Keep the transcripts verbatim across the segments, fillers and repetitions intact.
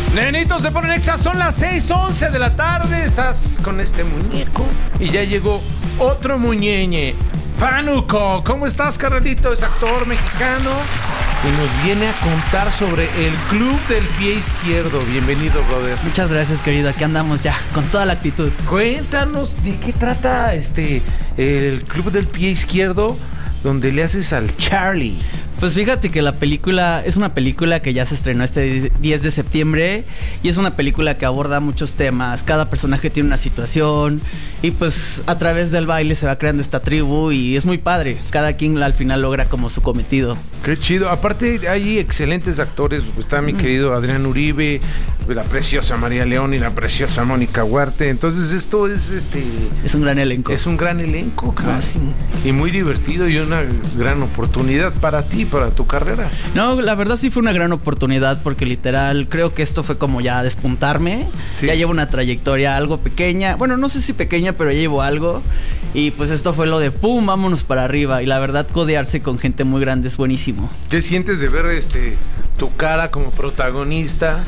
Nenitos de Ponexa, son las seis once de la tarde. Estás con este muñeco y ya llegó otro muñeñe, Pánuco. ¿Cómo estás, carnalito? Es actor mexicano y nos viene a contar sobre el Club del Pie Izquierdo. Bienvenido, brother. Muchas gracias, querido. Aquí andamos ya, con toda la actitud. Cuéntanos de qué trata este el Club del Pie Izquierdo, donde le haces al Charlie. Pues fíjate que la película es una película que ya se estrenó este diez de septiembre y es una película que aborda muchos temas. Cada personaje tiene una situación y pues a través del baile se va creando esta tribu y es muy padre. Cada quien al final logra como su cometido. Qué chido. Aparte hay excelentes actores. Está mi mm. querido Adrián Uribe, la preciosa María León y la preciosa Mónica Huarte. Entonces esto es este es un gran elenco. Es un gran elenco, ah, sí. Y muy divertido y una gran oportunidad para ti, para tu carrera. No, la verdad sí fue una gran oportunidad porque literal creo que esto fue como ya despuntarme. Sí. Ya llevo una trayectoria algo pequeña. Bueno, no sé si pequeña, pero ya llevo algo. Y pues esto fue lo de pum, vámonos para arriba. Y la verdad, codearse con gente muy grande es buenísimo. ¿Qué sientes de ver este tu cara como protagonista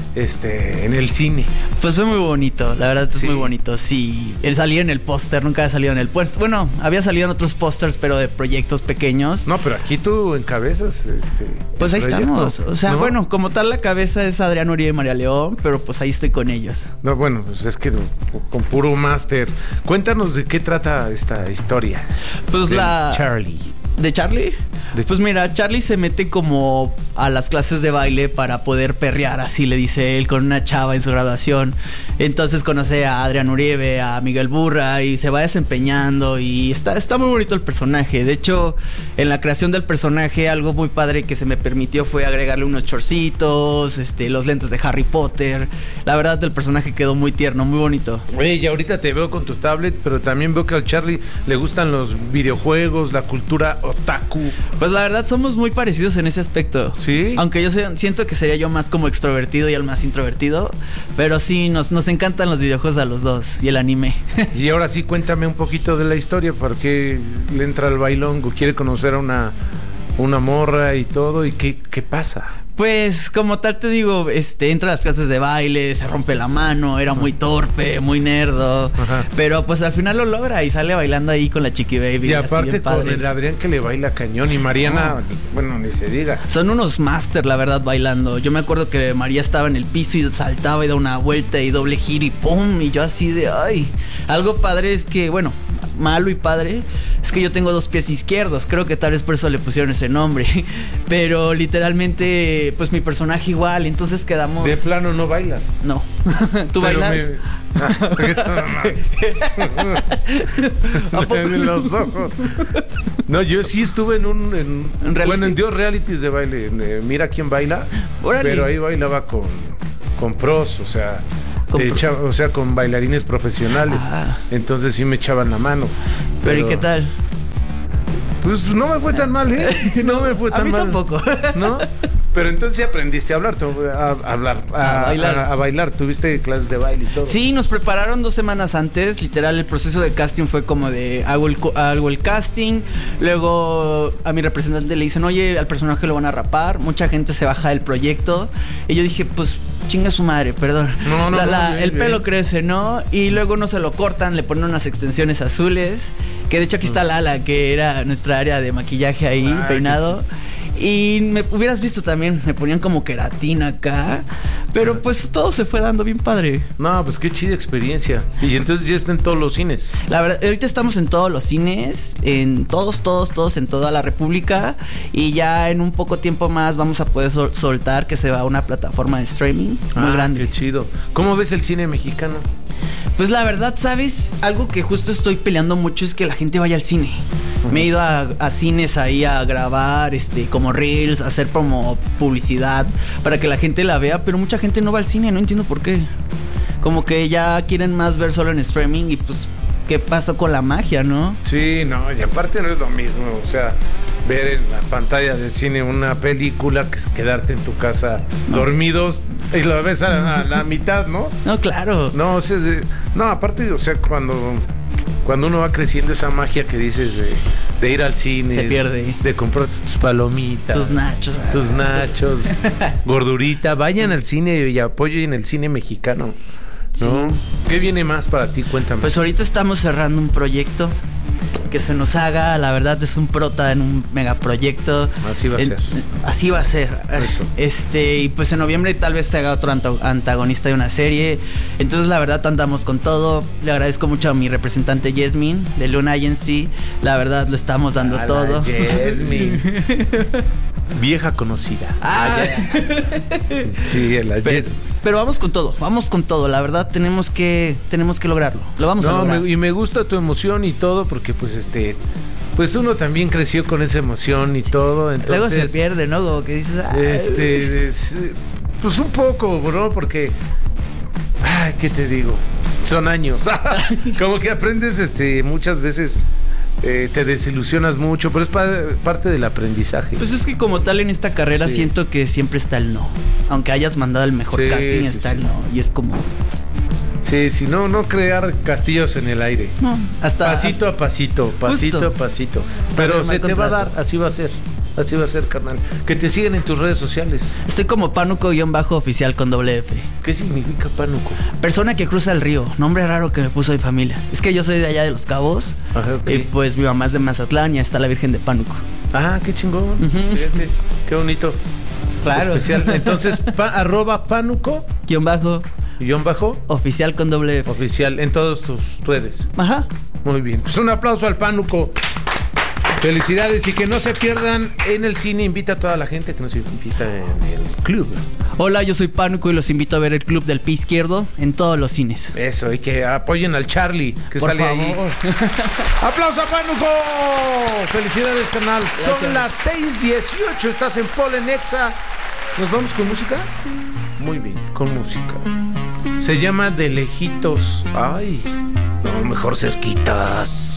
este en el cine? Pues fue muy bonito, la verdad es ¿Sí? muy bonito. Sí, él salía en el póster, nunca había salido en el póster. Bueno, había salido en otros pósters, pero de proyectos pequeños. No, pero aquí tú encabezas este Pues ahí proyecto. Estamos. O sea, ¿no? Bueno, como tal la cabeza es Adrián Uribe y María León, pero pues ahí estoy con ellos. No, bueno, pues es que con puro máster. Cuéntanos de qué trata esta historia. Pues la Charlie. ¿De Charlie? De... Pues mira, Charlie se mete como a las clases de baile para poder perrear, así le dice él, con una chava en su graduación. Entonces conoce a Adrián Uribe, a Miguel Burra y se va desempeñando y está, está muy bonito el personaje. De hecho, en la creación del personaje, algo muy padre que se me permitió fue agregarle unos chorcitos, este, los lentes de Harry Potter. La verdad, el personaje quedó muy tierno, muy bonito. Oye, y ahorita te veo con tu tablet, pero también veo que al Charlie le gustan los videojuegos, la cultura otaku. Pues la verdad somos muy parecidos en ese aspecto. Sí. Aunque yo sé, siento que sería yo más como extrovertido y él más introvertido. Pero sí, nos, nos encantan los videojuegos a los dos y el anime. Y ahora sí, cuéntame un poquito de la historia. ¿Por qué le entra al bailongo? ¿Quiere conocer a una, una morra y todo? ¿Y qué, qué pasa? Pues como tal te digo, este entra a las clases de baile, se rompe la mano, era muy torpe, muy nerdo. Ajá. Pero pues al final lo logra y sale bailando ahí con la Chiqui Baby. Y aparte con el Adrián que le baila cañón y Mariana, oh. bueno, ni se diga. Son unos máster, la verdad, bailando. Yo me acuerdo que María estaba en el piso y saltaba y daba una vuelta y doble giro y pum, y yo así de ay. Algo padre es que, bueno, malo y padre es que yo tengo dos pies izquierdos. Creo que tal vez por eso le pusieron ese nombre. Pero literalmente, pues mi personaje igual. Entonces quedamos... ¿De plano no bailas? No. ¿Tú Pero bailas? Me... Ah, en los ojos. No, yo sí estuve en un... En, ¿En bueno, en dos realities de baile. En, eh, Mira quién baila. Órale. Pero ahí bailaba con, con pros, o sea... Echaba, o sea, con bailarines profesionales. Ah. Entonces sí me echaban la mano. Pero, ¿Pero y qué tal? Pues no me fue tan mal, ¿eh? No me fue tan mal. A mí mal. Tampoco. ¿No? Pero entonces sí aprendiste a hablar, a, a hablar, a, a bailar. A, a bailar. Tuviste clases de baile y todo. Sí, nos prepararon dos semanas antes. Literal, el proceso de casting fue como de hago el, hago el casting. Luego a mi representante le dicen, oye, al personaje lo van a rapar. Mucha gente se baja del proyecto. Y yo dije, pues chinga su madre, perdón. No, no, la, la, no, bien, el bien. pelo crece, ¿no? Y luego no se lo cortan, le ponen unas extensiones azules. Que de hecho aquí está Lala, que era nuestra área de maquillaje ahí, ah, peinado. Y me hubieras visto también, me ponían como queratina acá. Pero pues todo se fue dando bien padre. No, pues qué chida experiencia. Y entonces ya está en todos los cines. La verdad, ahorita estamos en todos los cines, en todos, todos, todos, en toda la República. Y ya en un poco tiempo más vamos a poder sol- soltar que se va a una plataforma de streaming muy ah, grande. Qué chido. ¿Cómo ves el cine mexicano? Pues la verdad, ¿sabes? Algo que justo estoy peleando mucho es que la gente vaya al cine. Uh-huh. Me he ido a, a cines ahí a grabar, este, como reels, a hacer como publicidad para que la gente la vea, pero mucha gente no va al cine, no entiendo por qué. Como que ya quieren más ver solo en streaming y pues, ¿qué pasó con la magia, no? Sí, no, y aparte no es lo mismo, o sea, ver en la pantalla del cine una película que quedarte en tu casa no. dormidos y lo ves a la, a la mitad, ¿no? No, claro. No, o sea, de, no, aparte, o sea, cuando, cuando uno va creciendo esa magia que dices de, De ir al cine. Se pierde. De comprar tus palomitas. Tus nachos. Tus nachos. Gordurita. Vayan al cine y apoyen el cine mexicano. ¿No? Sí. ¿Qué viene más para ti? Cuéntame. Pues ahorita estamos cerrando un proyecto que se nos haga, la verdad es un prota en un megaproyecto. Así va a en, ser. Así va a ser. Eso. Este, y pues en noviembre tal vez se haga otro antagonista de una serie. Entonces la verdad andamos con todo. Le agradezco mucho a mi representante Yasmine de Luna Agency. La verdad lo estamos dando a todo. Yasmine. Vieja conocida. Ah. Sí, la pero, pero vamos con todo, vamos con todo. La verdad tenemos que tenemos que lograrlo. Lo vamos no, a lograr. Me, y me gusta tu emoción y todo porque pues este pues uno también creció con esa emoción y todo. Entonces, luego se pierde, ¿no? Como que dices, ay. Este es, pues un poco, bro, porque ay, ¿qué te digo? Son años. Como que aprendes este muchas veces. Eh, te desilusionas mucho, pero es pa- parte del aprendizaje. Pues es que como tal en esta carrera sí. Siento que siempre está el no. Aunque hayas mandado el mejor sí, casting, sí, está sí. el no. Y es como... Sí, sí, no, no crear castillos en el aire. No, hasta... Pasito hasta... a pasito, pasito Justo. a pasito. Hasta pero se te contrato. Va a dar, así va a ser. Así va a ser, carnal. Que te siguen en tus redes sociales. Estoy como Pánuco-oficial con doble F. ¿Qué significa Pánuco? Persona que cruza el río. Nombre raro que me puso mi familia. Es que yo soy de allá de Los Cabos. Ajá, okay. Y pues mi mamá es de Mazatlán y está la Virgen de Pánuco. Ah, qué chingón. Uh-huh. Fíjate, qué bonito. Claro. Especial. Entonces, pa, arroba Pánuco. Guión bajo. Guión bajo. Oficial con doble F. Oficial en todas tus redes. Ajá. Muy bien. Pues un aplauso al Pánuco. Felicidades y que no se pierdan en el cine. Invita a toda la gente que nos invita en el club. Hola, yo soy Pánuco y los invito a ver el Club del Pie Izquierdo en todos los cines. Eso, y que apoyen al Charlie que Por sale favor. ahí. ¡Aplauso a Pánuco! Felicidades, canal. Gracias. Son las seis dieciocho. Estás en Polenexa. ¿Nos vamos con música? Muy bien, con música. Se llama De Lejitos. Ay, no, mejor cerquitas.